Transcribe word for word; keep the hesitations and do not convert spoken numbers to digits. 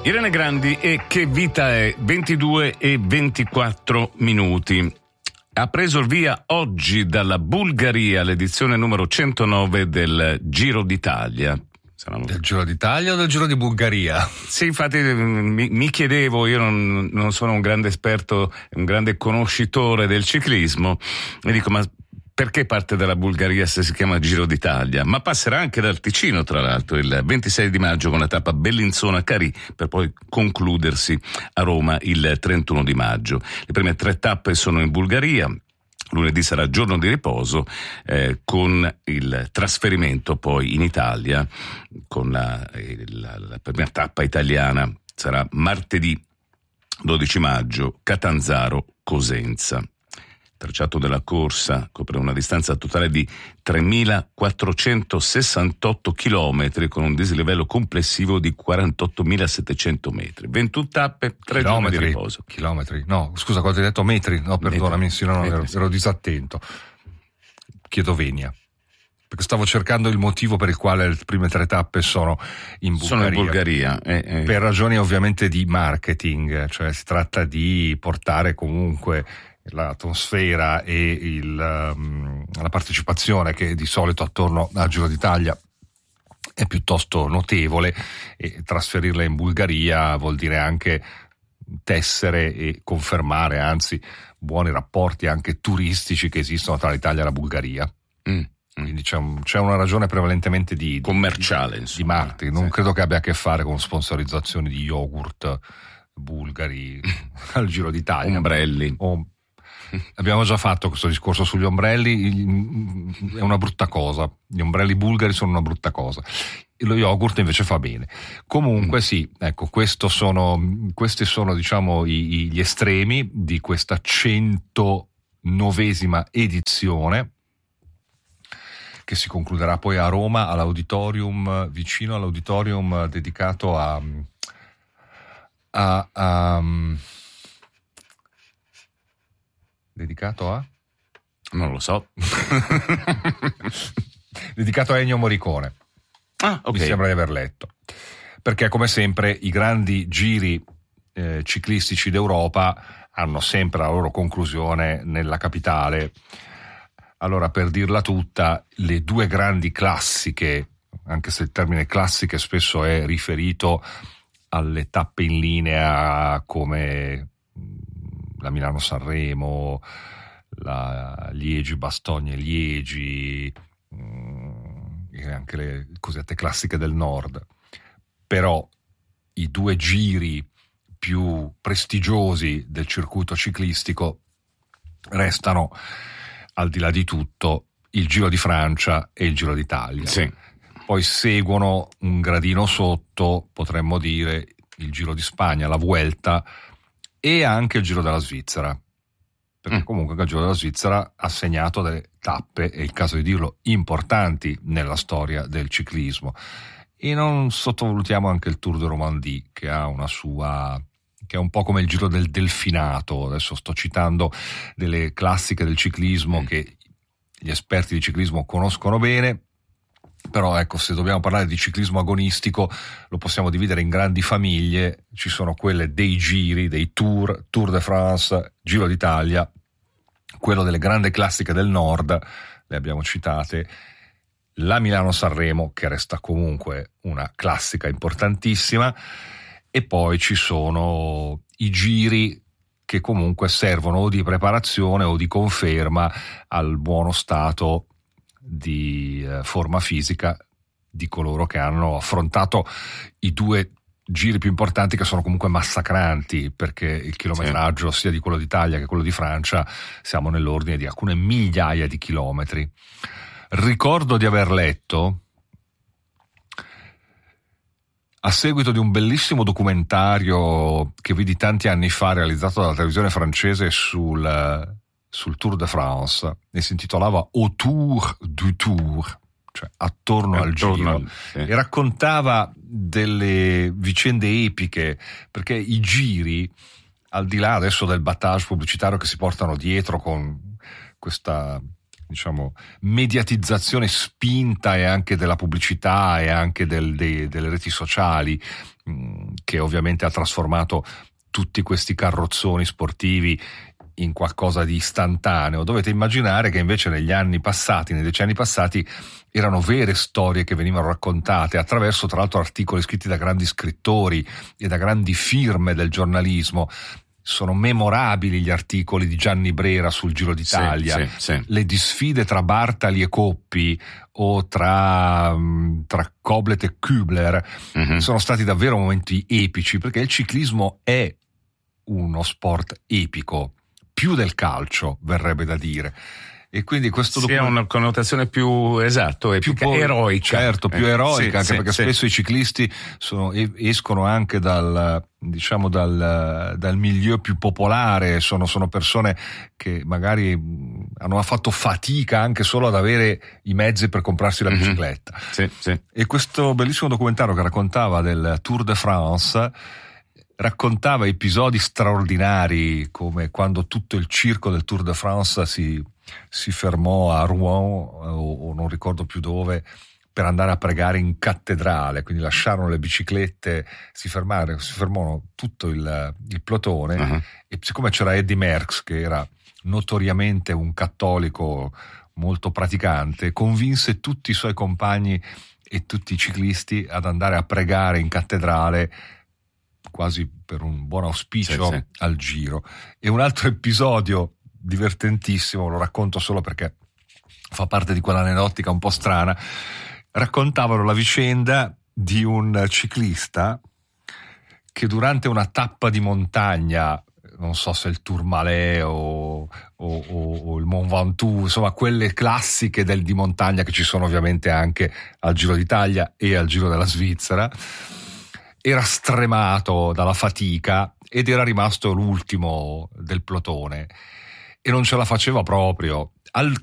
Irene Grandi e Che vita è, ventidue e ventiquattro minuti. Ha preso il via oggi dalla Bulgaria l'edizione numero centonove del Giro d'Italia. Saranno... Del Giro d'Italia o del Giro di Bulgaria? Sì, infatti mi, mi chiedevo, io non, non sono un grande esperto, un grande conoscitore del ciclismo, e dico, ma perché parte dalla Bulgaria se si chiama Giro d'Italia? Ma passerà anche dal Ticino, tra l'altro, il ventisei di maggio con la tappa Bellinzona-Carì, per poi concludersi a Roma il trentuno di maggio. Le prime tre tappe sono in Bulgaria. Lunedì sarà giorno di riposo, eh, con il trasferimento poi in Italia, con la, la, la prima tappa italiana sarà martedì dodici maggio, Catanzaro-Cosenza. Il tracciato della corsa copre una distanza totale di tremilaquattrocentosessantotto chilometri con un dislivello complessivo di quarantottomilasettecento metri. ventuno tappe, tre giorni di riposo. Chilometri? No, scusa, quando hai detto metri? No, perdonami, sì, no, no, ero, ero disattento. Chiedo venia. Perché stavo cercando il motivo per il quale le prime tre tappe sono in Bulgaria. Sono in Bulgaria. Eh, eh. Per ragioni ovviamente di marketing, cioè si tratta di portare comunque l'atmosfera e il, um, la partecipazione che di solito attorno al Giro d'Italia è piuttosto notevole, e trasferirla in Bulgaria vuol dire anche tessere e confermare, anzi, buoni rapporti anche turistici che esistono tra l'Italia e la Bulgaria. Mm. Quindi c'è, un, c'è una ragione prevalentemente di commerciale, di, insomma, di marketing. Non sì. credo che abbia a che fare con sponsorizzazioni di yogurt bulgari al Giro d'Italia. Ombrelli. O, abbiamo già fatto questo discorso sugli ombrelli, è una brutta cosa. Gli ombrelli bulgari sono una brutta cosa. Lo yogurt invece fa bene. Comunque sì, ecco, questo sono, questi sono diciamo i, gli estremi di questa centonovesima edizione, che si concluderà poi a Roma all'auditorium, vicino all'auditorium dedicato a, a, a dedicato a? Non lo so. Dedicato a Ennio Morricone. Ah, ok. Mi sembra di aver letto. Perché come sempre i grandi giri eh, ciclistici d'Europa hanno sempre la loro conclusione nella capitale. Allora, per dirla tutta, le due grandi classiche, anche se il termine classiche spesso è riferito alle tappe in linea come la Milano-Sanremo, la Liegi-Bastogne-Liegi, e anche le cosiddette classiche del nord. Però i due giri più prestigiosi del circuito ciclistico restano, al di là di tutto, il Giro di Francia e il Giro d'Italia. Sì. Poi seguono un gradino sotto, potremmo dire, il Giro di Spagna, la Vuelta, e anche il Giro della Svizzera, perché mm. comunque il Giro della Svizzera ha segnato delle tappe, è il caso di dirlo, importanti nella storia del ciclismo. E non sottovalutiamo anche il Tour de Romandie, che ha una sua, che è un po' come il Giro del Delfinato. Adesso sto citando delle classiche del ciclismo mm. che gli esperti di ciclismo conoscono bene. Però ecco, se dobbiamo parlare di ciclismo agonistico lo possiamo dividere in grandi famiglie. Ci sono quelle dei giri, dei tour, Tour de France, Giro d'Italia, quello delle grandi classiche del nord, le abbiamo citate, la Milano-Sanremo, che resta comunque una classica importantissima, e poi ci sono i giri che comunque servono o di preparazione o di conferma al buono stato di eh, forma fisica di coloro che hanno affrontato i due giri più importanti, che sono comunque massacranti, perché il chilometraggio sì. sia di quello d'Italia che quello di Francia siamo nell'ordine di alcune migliaia di chilometri. Ricordo di aver letto, a seguito di un bellissimo documentario che vidi tanti anni fa realizzato dalla televisione francese sul sul Tour de France, e si intitolava Autour du Tour, cioè attorno al giro, al, sì. e raccontava delle vicende epiche, perché i giri, al di là adesso del battage pubblicitario che si portano dietro con questa, diciamo, mediatizzazione spinta, e anche della pubblicità e anche del, dei, delle reti sociali, che ovviamente ha trasformato tutti questi carrozzoni sportivi in qualcosa di istantaneo. Dovete immaginare che invece negli anni passati, nei decenni passati, erano vere storie che venivano raccontate attraverso, tra l'altro, articoli scritti da grandi scrittori e da grandi firme del giornalismo. Sono memorabili gli articoli di Gianni Brera sul Giro d'Italia, sì, sì, sì. Le disfide tra Bartali e Coppi o tra, tra Koblet e Kübler, mm-hmm. sono stati davvero momenti epici, perché il ciclismo è uno sport epico, più del calcio, verrebbe da dire. E quindi questo sì, documento... ha una connotazione più esatto, epica, più po- eroica. Certo, più eroica, eh, sì, anche sì, perché sì. spesso i ciclisti sono, escono anche dal, diciamo, dal, dal milieu più popolare, sono, sono persone che magari hanno fatto fatica anche solo ad avere i mezzi per comprarsi la bicicletta. Mm-hmm. Sì, sì. E questo bellissimo documentario che raccontava del Tour de France raccontava episodi straordinari, come quando tutto il circo del Tour de France si, si fermò a Rouen o, o non ricordo più dove per andare a pregare in cattedrale, quindi lasciarono le biciclette, si fermarono, si fermò tutto il, il plotone, uh-huh. e siccome c'era Eddy Merckx, che era notoriamente un cattolico molto praticante, convinse tutti i suoi compagni e tutti i ciclisti ad andare a pregare in cattedrale, quasi per un buon auspicio, sì, sì. al Giro. E un altro episodio divertentissimo, lo racconto solo perché fa parte di quell'aneddotica un po' strana, raccontavano la vicenda di un ciclista che durante una tappa di montagna, non so se il Tourmalet o, o, o, o il Mont Ventoux, insomma quelle classiche del, di montagna che ci sono ovviamente anche al Giro d'Italia e al Giro della Svizzera, era stremato dalla fatica ed era rimasto l'ultimo del plotone e non ce la faceva proprio. Al